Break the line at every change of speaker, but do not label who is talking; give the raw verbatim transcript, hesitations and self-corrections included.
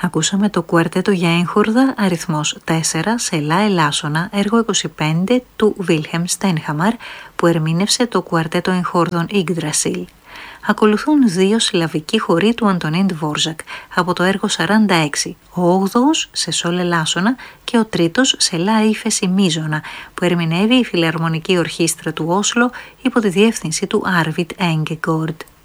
Ακούσαμε το κουαρτέτο για έγχορδα αριθμός τέσσερα σε λα ελάσσονα, έργο είκοσι πέντε του Βίλχεμ Στένχαμαρ, που ερμήνευσε το κουαρτέτο εγχόρδων Ιγδρασίλ. Ακολουθούν δύο συλλαβικοί χοροί του Αντωνίν Ντβόρζακ από το έργο σαράντα έξι, ο όγδοος σε σόλ ελάσσονα και ο τρίτος σε λα ύφεση μίζωνα, που ερμηνεύει η Φιλαρμονική Ορχήστρα του Όσλο υπό τη διεύθυνση του Άρβιτ Έγκεγκορντ.